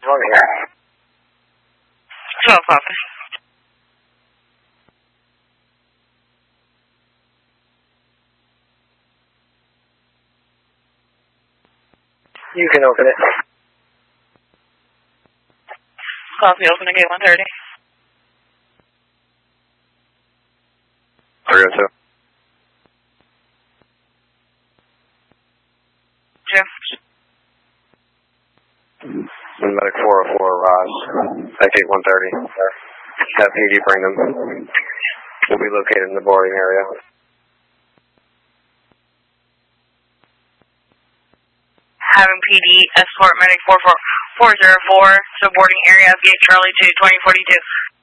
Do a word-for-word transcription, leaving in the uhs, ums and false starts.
Morning here. twelve, copy. You can open it. Copy, open at gate one thirty. three oh two. Jim. Medic four oh four, Ross. At gate one thirty. Have P D bring them. We'll be located in the boarding area. Having P D escort medic four four four zero four to boarding area of gate Charlie two, twenty forty-two.